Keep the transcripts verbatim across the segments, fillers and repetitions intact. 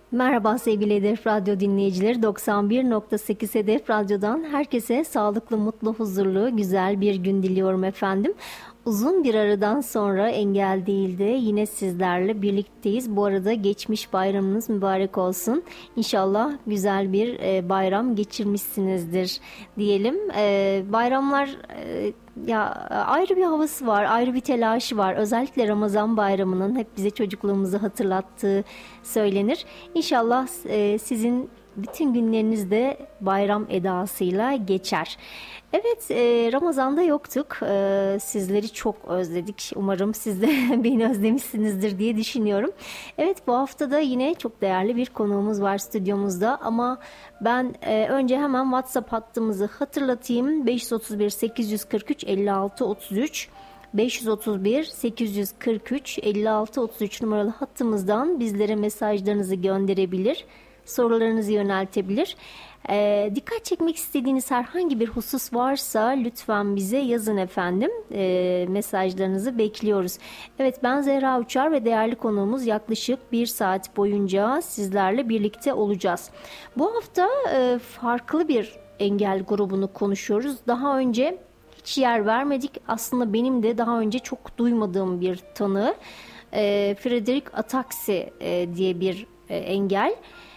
Merhaba sevgili Hedef Radyo dinleyicileri. doksan bir nokta sekiz Hedef Radyo'dan herkese sağlıklı, mutlu, huzurlu, güzel bir gün diliyorum efendim. Uzun bir aradan sonra Engel Değil'de yine sizlerle birlikteyiz. Bu arada geçmiş bayramınız mübarek olsun. İnşallah güzel bir e, bayram geçirmişsinizdir diyelim. E, bayramlar e, ya ayrı bir havası var, ayrı bir telaşı var. Özellikle Ramazan bayramının hep bize çocukluğumuzu hatırlattığı söylenir. İnşallah e, sizin bütün günleriniz de bayram edasıyla geçer. Evet, e, Ramazan'da yoktuk. E, sizleri çok özledik. Umarım siz de beni özlemişsinizdir diye düşünüyorum. Evet, bu hafta da yine çok değerli bir konuğumuz var stüdyomuzda. Ama ben e, önce hemen WhatsApp hattımızı hatırlatayım. beş otuz bir sekiz yüz kırk üç elli altı otuz üç beş otuz bir sekiz yüz kırk üç elli altı otuz üç numaralı hattımızdan bizlere mesajlarınızı gönderebilir, sorularınızı yöneltebilir. Ee, dikkat çekmek istediğiniz herhangi bir husus varsa lütfen bize yazın efendim. Ee, mesajlarınızı bekliyoruz. Evet, ben Zehra Uçar ve değerli konuğumuz yaklaşık bir saat boyunca sizlerle birlikte olacağız. Bu hafta e, farklı bir engel grubunu konuşuyoruz. Daha önce hiç yer vermedik. Aslında benim de daha önce çok duymadığım bir tanı. E, Frederick Ataxi e, diye bir e, engel.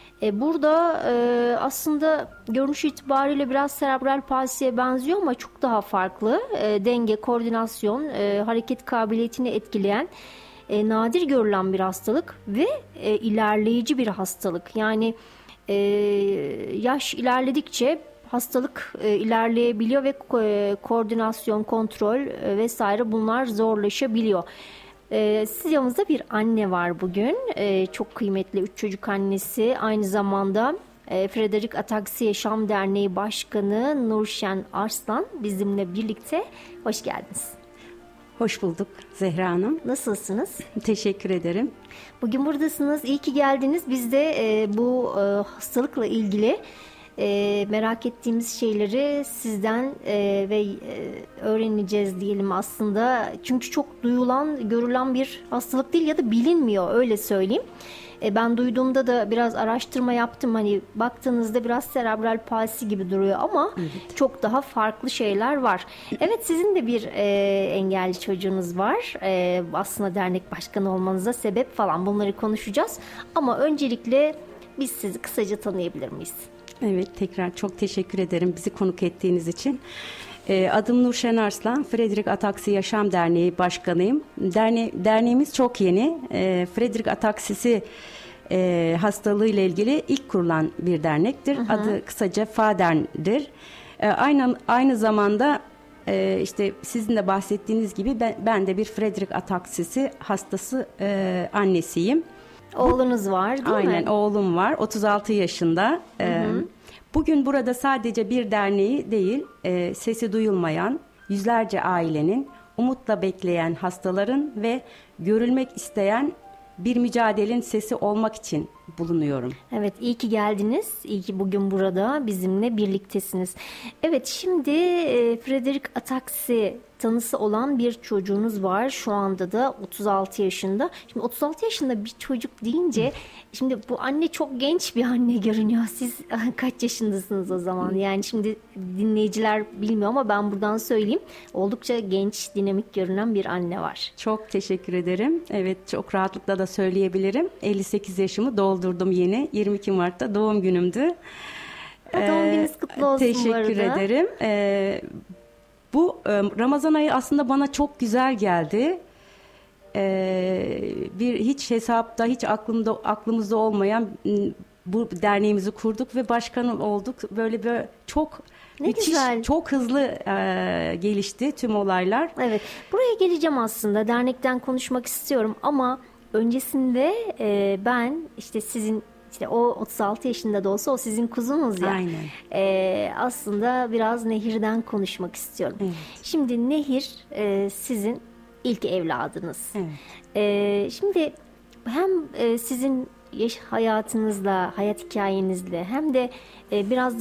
Burada e, aslında görünüş itibariyle biraz serebral palsiye benziyor ama çok daha farklı. E, denge, koordinasyon, e, hareket kabiliyetini etkileyen e, nadir görülen bir hastalık ve e, ilerleyici bir hastalık. Yani e, yaş ilerledikçe hastalık e, ilerleyebiliyor ve ko- koordinasyon, kontrol e, vesaire bunlar zorlaşabiliyor. Ee, stüdyomuzda bir anne var bugün. Ee, çok kıymetli üç çocuk annesi. Aynı zamanda e, Frederick Ataxi Yaşam Derneği Başkanı Nurşen Arslan bizimle birlikte. Hoş geldiniz. Hoş bulduk Zehra Hanım. Nasılsınız? Teşekkür ederim. Bugün buradasınız. İyi ki geldiniz. Biz de e, bu e, hastalıkla ilgili E, merak ettiğimiz şeyleri sizden e, ve e, öğreneceğiz diyelim aslında. Çünkü çok duyulan, görülen bir hastalık değil ya da bilinmiyor, öyle söyleyeyim. E, ben duyduğumda da biraz araştırma yaptım. Hani baktığınızda biraz serebral palsi gibi duruyor ama evet, çok daha farklı şeyler var. Evet, sizin de bir e, engelli çocuğunuz var. E, aslında dernek başkanı olmanıza sebep falan, bunları konuşacağız. Ama öncelikle biz sizi kısaca tanıyabilir miyiz? Evet, tekrar çok teşekkür ederim bizi konuk ettiğiniz için. Adım Nurşen Arslan, Frederick Ataxi Yaşam Derneği Başkanıyım. Derne derneğimiz çok yeni. Frederick Ataxisi hastalığı ile ilgili ilk kurulan bir dernektir. Hı hı. Adı kısaca FADERN'dir. Aynı, aynı zamanda işte sizin de bahsettiğiniz gibi ben, ben de bir Frederick Ataxisi hastası annesiyim. Oğlunuz var değil Aynen, mi? Aynen, oğlum var. otuz altı yaşında. Hı hı. Bugün burada sadece bir derneği değil, sesi duyulmayan yüzlerce ailenin, umutla bekleyen hastaların ve görülmek isteyen bir mücadelenin sesi olmak için bulunuyorum. Evet, iyi ki geldiniz. İyi ki bugün burada bizimle birliktesiniz. Evet, şimdi e, Frederick Ataxi tanısı olan bir çocuğunuz var. Şu anda da otuz altı yaşında. Şimdi otuz altı yaşında bir çocuk deyince şimdi bu anne çok genç bir anne görünüyor. Siz kaç yaşındasınız o zaman? Yani şimdi dinleyiciler bilmiyor ama ben buradan söyleyeyim. Oldukça genç, dinamik görünen bir anne var. Çok teşekkür ederim. Evet, çok rahatlıkla da söyleyebilirim. elli sekiz yaşımı doldurdum yeni. yirmi iki Mart'ta doğum günümdü. Doğum gününüz kutlu olsun teşekkür bu arada. Teşekkür ederim. Ee, Bu Ramazan ayı aslında bana çok güzel geldi. Ee, bir hiç hesapta, hiç aklımda aklımızda olmayan bu derneğimizi kurduk ve başkan olduk. Böyle böyle çok ne müthiş, güzel, çok hızlı e, gelişti tüm olaylar. Evet, buraya geleceğim aslında. Dernekten konuşmak istiyorum ama öncesinde e, ben işte sizin İşte o otuz altı yaşında da olsa o sizin kuzunuz ya. Aynen. Ee, aslında biraz Nehir'den konuşmak istiyorum. Evet. Şimdi Nehir e, sizin ilk evladınız. Evet. E, şimdi hem e, sizin yaş hayatınızla, hayat hikayenizle hem de e, biraz